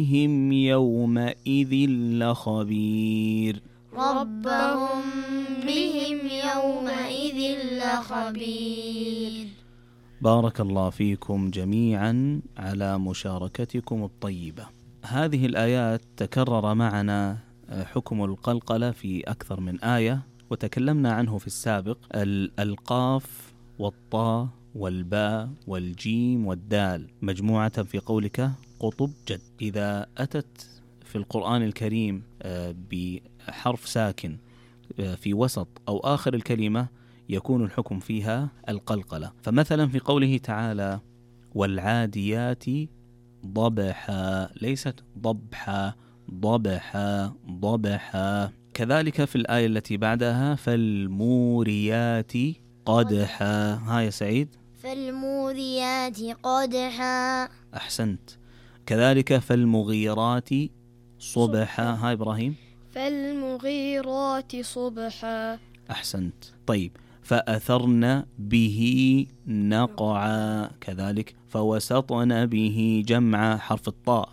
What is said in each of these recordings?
هم يومئذ لخبير. ربهم بهم يومئذ لخبير. بارك الله فيكم جميعا على مشاركتكم الطيبة. هذه الآيات تكرر معنا حكم القلقلة في أكثر من آية، وتكلمنا عنه في السابق. القاف والطاء والباء والجيم والدال مجموعة في قولك قطب جد. إذا أتت في القرآن الكريم بحرف ساكن في وسط أو آخر الكلمة يكون الحكم فيها القلقلة. فمثلا في قوله تعالى والعاديات ضبحا، ليست ضبحا، ضبحا ضبحا. كذلك في الآية التي بعدها فالموريات قدحا. ها يا سعيد؟ فالموريات قدحا. أحسنت. كذلك فالمغيرات صبحا. ها إبراهيم؟ فالمغيرات صبحا. أحسنت. طيب فأثرن به نقعا. كذلك فوسطن به جمعا، حرف الطاء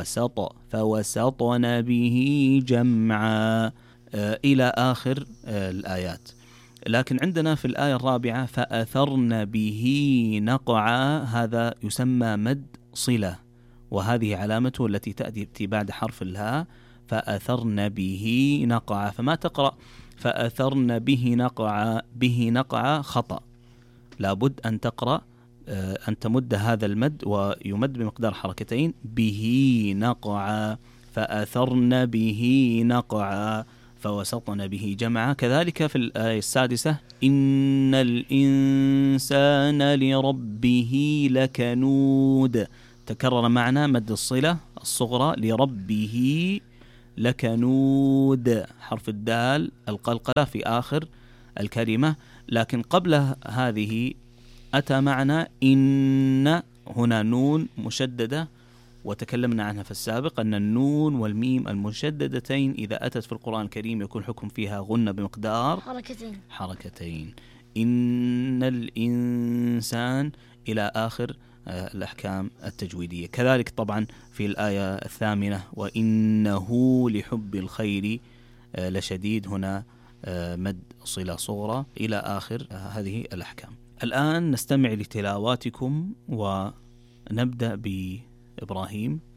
فوسطن به جمعا إلى آخر الآيات. لكن عندنا في الآية الرابعة فأثرن به نقعا، هذا يسمى مد صلة، وهذه علامته التي تأتي بعد حرف الهاء، فأثرن به نقعا. فما تقرأ فأثرن به نقعا خطأ، لابد أن تقرأ أن تمد هذا المد، ويمد بمقدار حركتين، به نقعا، فأثرن به نقعا، فوسطن به جمعا. كذلك في الآية السادسة إن الإنسان لربه لكنود، تكرر معنا مد الصلة الصغرى لربه لكنود، حرف الدال القلقلة في آخر الكلمة. لكن قبل هذه أتى معنا إن، هنا نون مشددة، وتكلمنا عنها في السابق أن النون والميم المشددتين إذا أتت في القرآن الكريم يكون حكم فيها غنة بمقدار حركتين. إن الإنسان إلى آخر الأحكام التجويدية. كذلك طبعا في الآية الثامنة وإنه لحب الخير لشديد، هنا مد صلة صغرى إلى آخر هذه الأحكام. الآن نستمع لتلاواتكم ونبدأ بإبراهيم.